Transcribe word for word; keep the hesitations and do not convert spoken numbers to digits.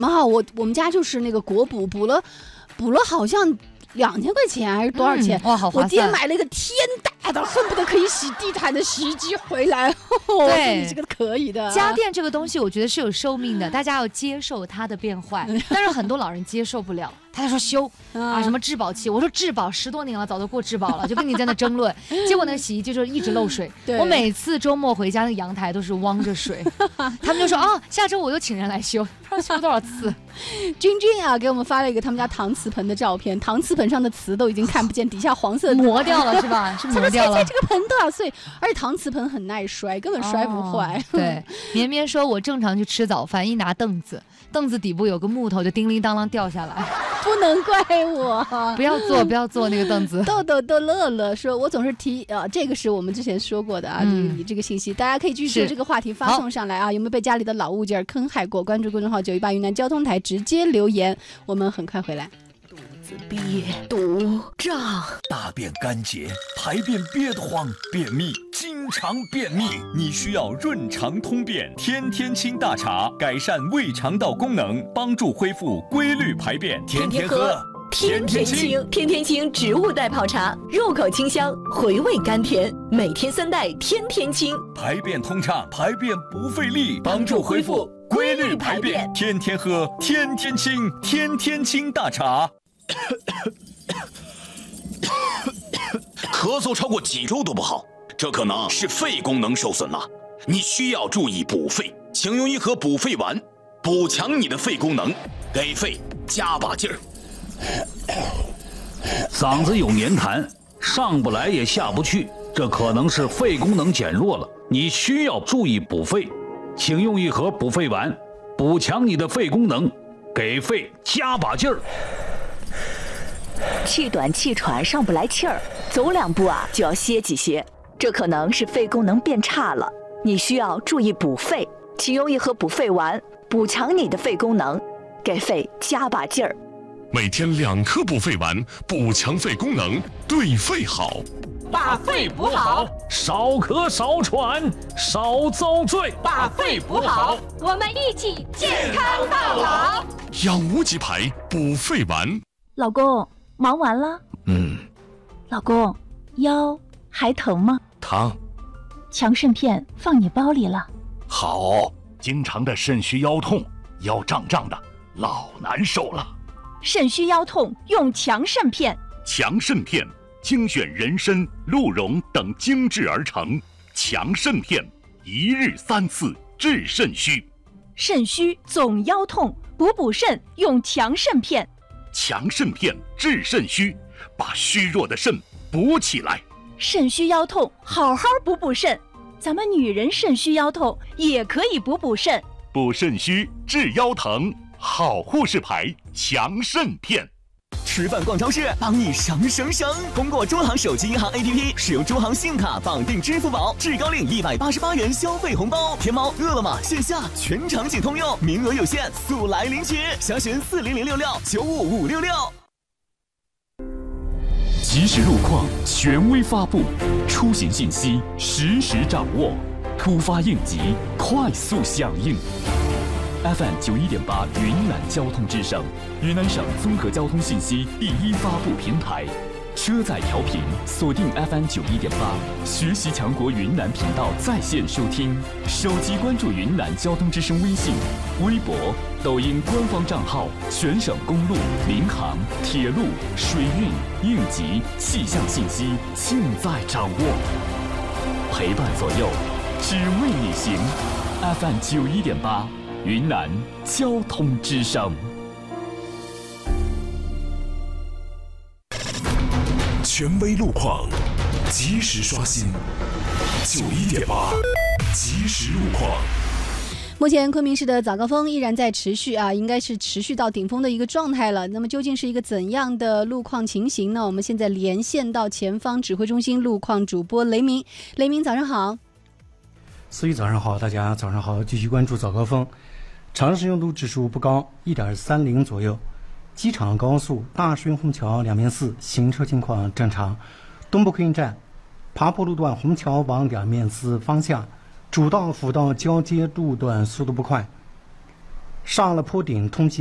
蛮好，我我们家就是那个国补，补了补了好像两千块钱还是多少钱？ 嗯、哇，好划算！ 我爹买了一个天大的，恨不得可以洗地毯的洗衣机回来。 对， 这个可以的。 家电这个东西，我觉得是有寿命的，大家要接受它的变坏。但是很多老人接受不了，他说修啊什么质保期，我说质保十多年了，早都过质保了，就跟你在那争论。结果那个洗衣机就一直漏水，我每次周末回家，那个阳台都是汪着水。他们就说啊，下周我又请人来修，修多少次？ 君君啊，给我们发了一个他们家搪瓷盆的照片，搪瓷盆上的瓷都已经看不见，底下黄色磨掉了是吧？是磨掉了。 猜猜这个盆多少岁？而且搪瓷盆很耐摔，根本摔不坏。 哦、对，绵绵说，我正常去吃早饭，一拿凳子，凳子底部有个木头，就叮铃当啷掉下来。 不能怪我， 不要坐，不要坐那个凳子。 豆豆豆乐乐说，我总是提啊，这个是我们之前说过的啊，嗯、你这个信息，大家可以继续就这个话题发送上来啊，有没有被家里的老物件坑害过？关注公众号九一八云南交通台，直接留言，我们很快回来。 肚子憋堵胀， 大便干结，排便憋得慌，便秘，经常便秘，你需要润肠通便天天清大茶，改善胃肠道功能，帮助恢复规律排便，天天喝。 天天清，天天清植物袋泡茶，入口清香，回味甘甜，每天三袋，天天清， 排便通畅，排便不费力，帮助恢复规律排便，天天喝，天天清，天天清大茶。 咳嗽超过几周都不好，这可能是肺功能受损了，你需要注意补肺，请用一盒补肺丸，补强你的肺功能，给肺加把劲儿。 嗓子有黏痰，上不来也下不去，这可能是肺功能减弱了，你需要注意补肺，请用一盒补肺丸，补强你的肺功能，给肺加把劲儿。 气短气喘上不来气儿，走两步啊就要歇几歇，这可能是肺功能变差了，你需要注意补肺，请用一盒补肺丸，补强你的肺功能，给肺加把劲儿。 每天两颗补肺丸，补强肺功能，对肺好。 把肺补好， 少咳少喘少遭罪。 把肺补好， 我们一起健康到老。 养无极牌补肺丸。 老公，忙完了？ 嗯。 老公，腰还疼吗？ 疼。 强肾片放你包里了。 好。经常的肾虚腰痛，腰胀胀的，老难受了。 肾虚腰痛用强肾片。 强肾片精选人参、鹿茸等精制而成，强肾片一日三次治肾虚。 肾虚总腰痛，补补肾用强肾片。 强肾片治肾虚，把虚弱的肾补起来。 肾虚腰痛好好补补肾，咱们女人肾虚腰痛也可以补补肾。 补肾虚治腰疼，好护士牌强肾片。 吃饭逛超市，帮你省省省！通过中行手机银行 A P P， 使用中行信用卡绑定支付宝，至高领一百八十八元消费红包。天猫、饿了么线下全场景通用，名额有限，速来领取！详询四零零六六九五五六六。 即时路况权威发布，出行信息实时掌握，突发应急快速响应。F M 九一点八云南交通之声，云南省综合交通信息第一发布平台。车载调频锁定 F M 九一点八，学习强国云南频道在线收听。手机关注云南交通之声微信、微博、抖音官方账号，全省公路、民航、铁路、水运、应急、气象信息尽在掌握，陪伴左右，只为你行。F M 九一点八。云南交通之声， 权威路况，及时刷新。九一点八，及时路况。 目前昆明市的早高峰依然在持续啊，应该是持续到顶峰的一个状态了。那么究竟是一个怎样的路况情形呢？我们现在连线到前方指挥中心路况主播雷鸣。雷鸣，早上好。 思雨早上好，大家早上好，继续关注早高峰。长时用度指数不高， 一点三零 左右。机场高速大顺虹桥两面寺行车情况正常。东部客运站爬坡路段虹桥往两面寺方向，主道辅道交接路段速度不快。 上了坡顶通缉